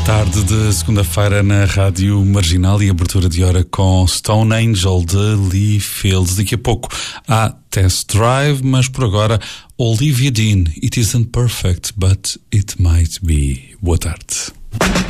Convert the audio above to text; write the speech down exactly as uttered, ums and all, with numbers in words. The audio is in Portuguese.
Tarde de segunda-feira na Rádio Marginal e abertura de hora com Stone Angel de Lee Fields. Daqui a pouco há Test Drive, mas por agora Olivia Dean, It Isn't Perfect, but It Might Be. Boa tarde.